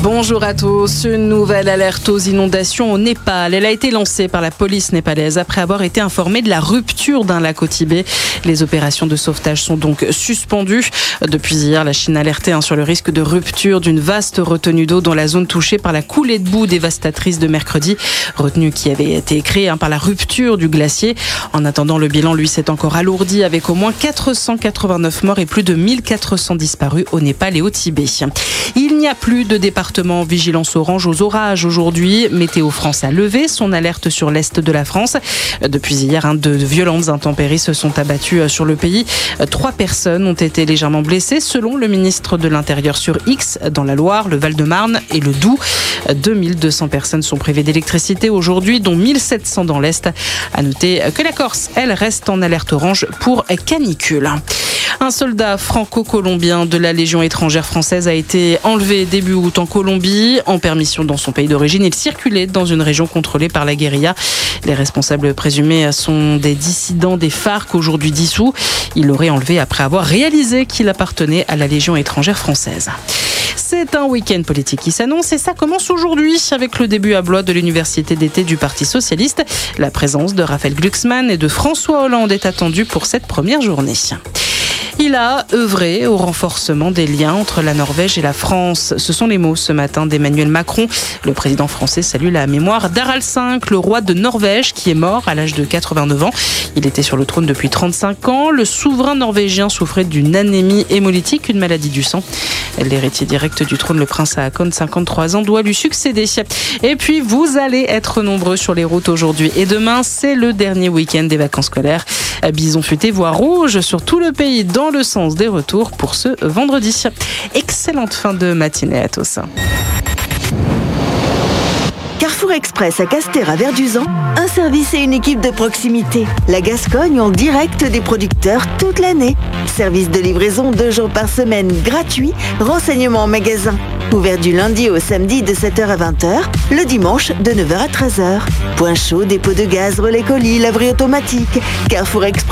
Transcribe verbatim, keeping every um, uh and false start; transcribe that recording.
Bonjour à tous. Une nouvelle alerte aux inondations au Népal. Elle a été lancée par la police népalaise après avoir été informée de la rupture d'un lac au Tibet. Les opérations de sauvetage sont donc suspendues. Depuis hier, la Chine a alerté sur le risque de rupture d'une vaste retenue d'eau dans la zone touchée par la coulée de boue dévastatrice de mercredi. Retenue qui avait été créée par la rupture du glacier. En attendant, le bilan, lui, s'est encore alourdi avec au moins quatre cent quatre-vingt-neuf morts et plus de mille quatre cents disparus au Népal et au Tibet. Il n'y a plus de département en vigilance orange aux orages aujourd'hui. Météo France a levé son alerte sur l'est de la France. Depuis hier, de violentes intempéries se sont abattues sur le pays. Trois personnes ont été légèrement blessées selon le ministre de l'Intérieur sur X dans la Loire, le Val-de-Marne et le Doubs. deux mille deux cents personnes sont privées d'électricité aujourd'hui, dont mille sept cents dans l'est. À noter que la Corse, elle, reste en alerte orange pour canicule. Un soldat franco-colombien de la Légion étrangère française a été enlevé début août en Colombie. En permission dans son pays d'origine, il circulait dans une région contrôlée par la guérilla. Les responsables présumés sont des dissidents des FARC, aujourd'hui dissous. Il l'aurait enlevé après avoir réalisé qu'il appartenait à la Légion étrangère française. C'est un week-end politique qui s'annonce et ça commence aujourd'hui avec le début à Blois de l'université d'été du Parti socialiste. La présence de Raphaël Glucksmann et de François Hollande est attendue pour cette première journée. Il a œuvré au renforcement des liens entre la Norvège et la France. Ce sont les mots ce matin d'Emmanuel Macron. Le président français salue la mémoire d'Harald cinq, le roi de Norvège, qui est mort à l'âge de quatre-vingt-neuf ans. Il était sur le trône depuis trente-cinq ans. Le souverain norvégien souffrait d'une anémie hémolytique, une maladie du sang. L'héritier direct du trône, le prince Haakon, cinquante-trois ans, doit lui succéder. Et puis, vous allez être nombreux sur les routes aujourd'hui et demain. C'est le dernier week-end des vacances scolaires. Bison futé, voie rouge sur tout le pays dans le sens des retours pour ce vendredi. Excellente fin de matinée à tous. Carrefour Express à Castres à Verduzan, un service et une équipe de proximité. La Gascogne en direct des producteurs toute l'année. Service de livraison deux jours par semaine gratuit. Renseignements en magasin. Ouvert du lundi au samedi de sept heures à vingt heures, le dimanche de neuf heures à treize heures. Point chaud, dépôt de gaz, relais colis, laverie automatique. Carrefour Express.